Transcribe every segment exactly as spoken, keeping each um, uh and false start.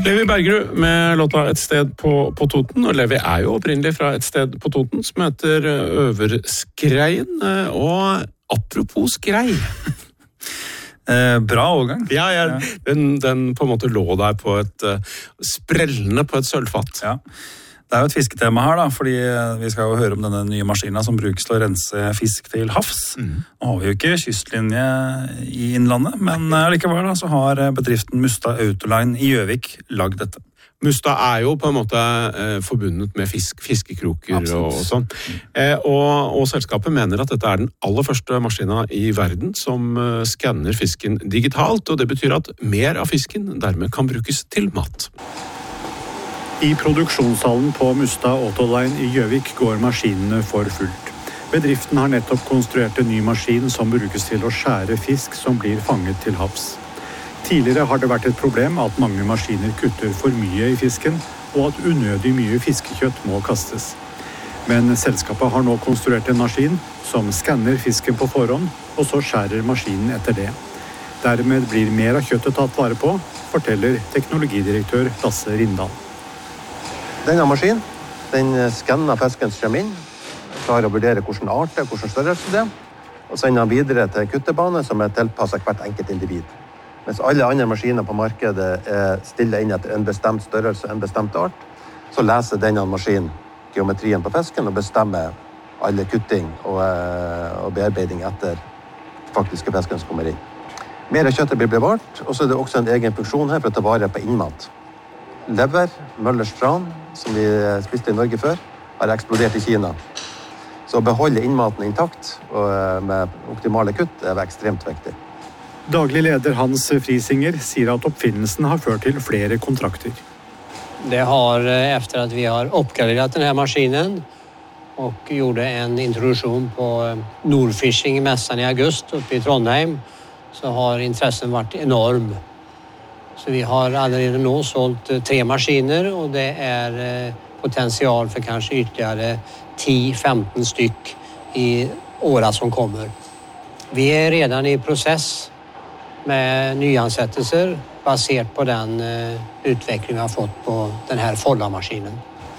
Levi Bergerud med låta Et sted på, på Toten, og Levi er jo opprinnelig fra et sted på Toten som heter Øverskreien, og apropos skrei. Eh, bra overgang. Ja, jeg, den, den på en måte lå der på et uh, sprellende på et sølvfatt. Ja. Det er jo et fisketema her da, fordi vi skal jo høre om denne nye maskinen som brukes til å rense fisk til havs. Mm. Nå har vi jo ikke kystlinje i innlandet, men likevel da, så har bedriften Musta Autoline i Gjøvik lagd dette. Musta er jo på en måte eh, forbundet med fisk, fiskekroker og, og sånn. Eh, og, og selskapet mener at dette er den aller første maskinen i verden som eh, skanner fisken digitalt, og det betyr at mer av fisken dermed kan brukes til mat. I produksjonshallen på Musta Autoline i Gjøvik går maskinene for fullt. Bedriften har nettopp konstruert en ny maskin som brukes til å skjære fisk som blir fanget til havs. Tidligere har det vært et problem at mange maskiner kutter for mye i fisken, og at unødig mye fiskekjøtt må kastes. Men selskapet har nå konstruert en maskin som skanner fisken på forhånd, og så skjærer maskinen etter det. Dermed blir mer av kjøttet tatt vare på, forteller teknologidirektør Lasse Rindal. Denne maskinen, den skanner fisken som kommer inn, klarer å vurdere hvilken art det er, hvilken størrelse det er, og sender den videre til kuttebane som er tilpasset hvert enkelt individ. Mens alle andre maskiner på markedet er stille inn etter en bestemt størrelse, en bestemt art, så leser denne maskinen geometrien på fisken og bestemmer alle kutting og, og bearbeiding etter faktiske fisken som kommer inn. Mer av kjøttet blir bevart, og så er det også en egen funksjon her for å ta vare på innmat. Lever, Møllers tran, som vi spiste i Norge før, har eksplodert i Kina. Så å beholde innmaten intakt og med optimale kutt er ekstremt viktig. Daglig leder Hans Frisinger sier at oppfinnelsen har ført til flere kontrakter. Det har, efter att vi har uppgraderat den här maskinen och gjorde en introduktion på Nordfishing-mässan i augusti uppe i Trondheim, så har intressen varit enorm. Så vi har allerede nå sålt tre maskiner, og det er potential for kanskje ytterligere ti til femten styck i året som kommer. Vi er redan i prosess med nyansettelser basert på den utvikling vi har fått på denne Folla-maskinen.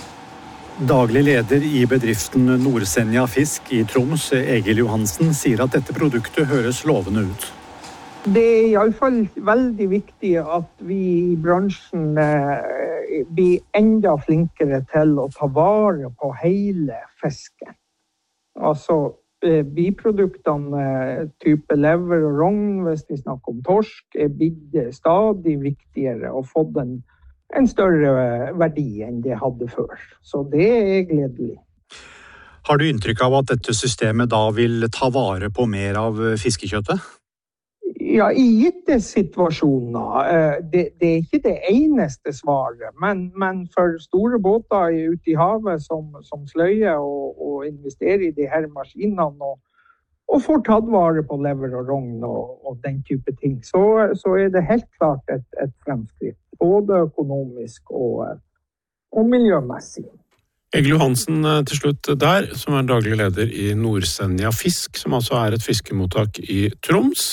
Daglig leder i bedriften Nordsenja Fisk i Troms, Egil Johansen, sier at dette produktet høres lovende ut. Det er i alle fall veldig viktig at vi i bransjen eh, blir enda flinkere til å ta vare på hele fisken. Altså eh, biproduktene eh, type lever og rogn, hvis vi snakker om torsk, er blitt stadig viktigere og fått en, en større verdi enn det hadde før. Så det er gledelig. Har du inntrykk av at dette systemet da vil ta vare på mer av fiskekjøttet? Ja, i gitte situasjoner. Det, det er ikke det eneste svaret, men, men for store båter ute i havet som, som sløyer og, og investerer i de her maskinene og, og får tatt vare på lever og rogn og, og den type ting, så, så er det helt klart et, et fremskritt, både økonomisk og, og miljømessig. Egil Johansen til slutt der, som er daglig leder i Nordsenja Fisk, som altså er et fiskemottak i Troms.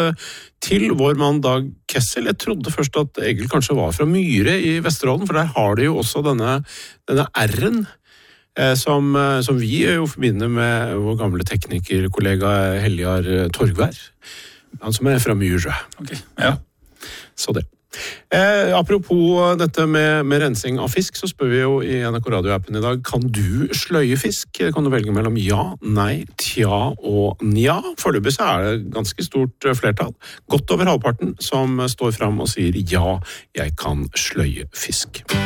Til vår mann Dag Kessel, jeg trodde først at Egil kanskje var fra Myre i Vesterålen, for der har de jo også denne, denne R-en, som, som vi jo forbinder med vår gamle teknikerkollega Heljar Torgvær, han som er fra Myre. Ok, ja. Så det. Eh, apropos dette med, med rensing av fisk, så spør vi jo i N R K Radio-appen i dag, kan du sløye fisk? Kan du velge mellom ja, nei, tja og nja? Foreløpig så er det ganske stort flertall. Godt over halvparten som står fram og sier ja, jeg kan sløye fisk.